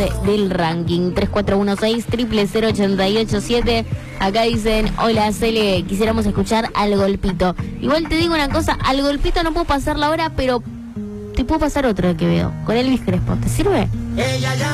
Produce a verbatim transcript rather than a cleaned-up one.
siete del ranking. Tres cuatro uno seis, cero cero cero, ocho ocho siete. Acá dicen, hola Cele, quisiéramos escuchar Al Golpito. Igual te digo una cosa, Al Golpito no puedo pasar la hora, pero te puedo pasar otro que veo, con Elvis Crespo. ¿Te sirve? Ella ya